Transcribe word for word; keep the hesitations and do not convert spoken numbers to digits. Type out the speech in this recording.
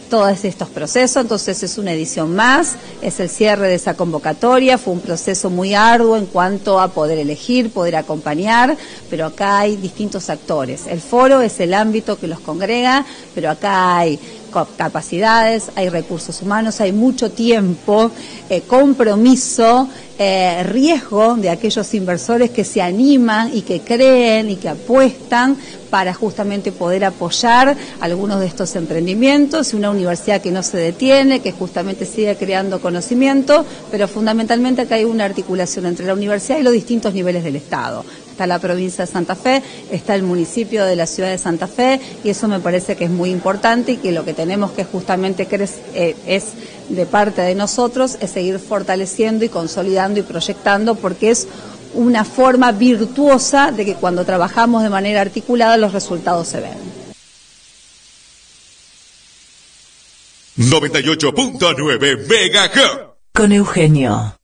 todos estos procesos. Entonces es una edición más, es el cierre de esa convocatoria, fue un proceso muy arduo en cuanto a poder elegir, poder acompañar, pero acá hay distintos actores. El foro es el ámbito que los congrega, pero acá hay capacidades, hay recursos humanos, hay mucho tiempo, eh, compromiso, eh, riesgo de aquellos inversores que se animan y que creen y que apuestan para justamente poder apoyar algunos de estos emprendimientos, una universidad que no se detiene, que justamente sigue creando conocimiento, pero fundamentalmente acá hay una articulación entre la universidad y los distintos niveles del Estado. Está la provincia de Santa Fe, está el municipio de la ciudad de Santa Fe, y eso me parece que es muy importante y que lo que tenemos que justamente cre- eh, es de parte de nosotros, es seguir fortaleciendo y consolidando y proyectando, porque es una forma virtuosa de que cuando trabajamos de manera articulada los resultados se ven. noventa y ocho punto nueve Megahertz. Con Eugenio.